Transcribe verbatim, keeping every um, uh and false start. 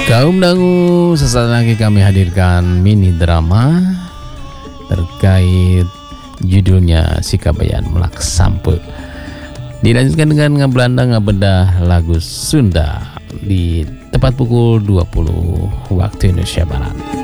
Kaum dangu, sesaat lagi kami hadirkan mini drama terkait judulnya Sikabayan Melak Sampe. Dilanjutkan dengan ngeblanda ngebedah lagu Sunda di tepat pukul dua puluh waktu Indonesia Barat.